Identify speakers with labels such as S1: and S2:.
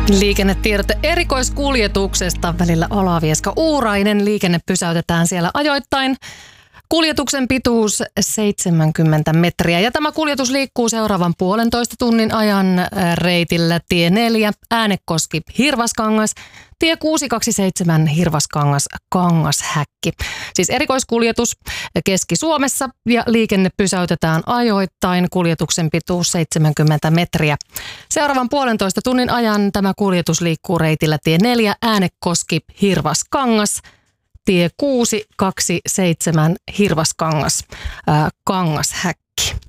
S1: Liikennetiedote erikoiskuljetuksesta välillä Olavieska-Uurainen. Liikenne pysäytetään siellä ajoittain. Kuljetuksen pituus 70 metriä ja tämä kuljetus liikkuu seuraavan 1,5 tunnin ajan reitillä tie 4 Äänekoski Hirvaskangas, tie 627 Hirvaskangas Kangashäkki. Siis erikoiskuljetus Keski-Suomessa ja liikenne pysäytetään ajoittain. Kuljetuksen pituus 70 metriä. Seuraavan 1,5 tunnin ajan tämä kuljetus liikkuu reitillä tie 4 Äänekoski Hirvaskangas, tie 627 Hirvaskangas Kangashäkki.